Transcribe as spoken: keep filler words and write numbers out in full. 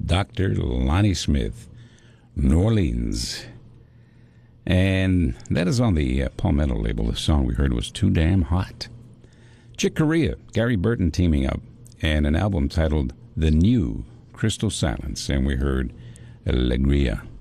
Doctor Lonnie Smith, New Orleans. And that is on the uh, Palmetto label. The song we heard was Too Damn Hot. Chick Corea, Gary Burton teaming up, and an album titled The New Crystal Silence, and we heard Alegria.